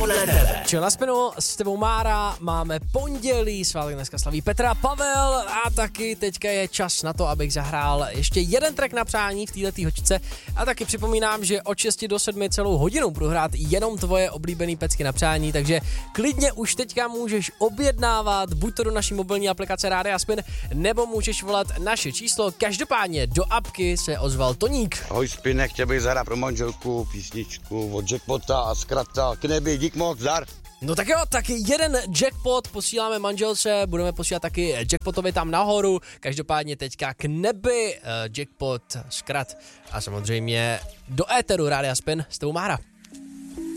podle tebe. Čo na Spinu s tebou Mára, máme pondělí, svátek dneska slaví Petra, Pavel a taky teďka je čas na to, abych zahrál ještě jeden track na přání v této hoďce a taky připomínám, že od 6 do 7 celou hodinu budu hrát jenom tvoje oblíbený pecky na přání, takže klidně už teďka můžeš objednávat buď to do naší mobilní aplikace Rádia Spin, nebo můžeš volat naše číslo, každopádně do apky se ozval Toník. Ahoj Spine, chtěl bych zahrát pro manželku písničku od Jackpota a zkrata k nebi, dík moc, zdar. No tak jo, taky jeden jackpot posíláme manželce, budeme posílat taky jackpotovi tam nahoru, každopádně teďka k nebi jackpot zkrat a samozřejmě do éteru Rádia Spin s tebou Mára.